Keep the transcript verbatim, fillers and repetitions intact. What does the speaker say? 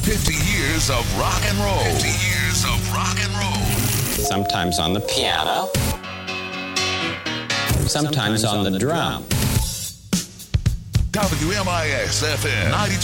fifty years of rock and roll. fifty years of rock and roll. Sometimes on the piano. Sometimes on the drum. W M I X F M ninety-two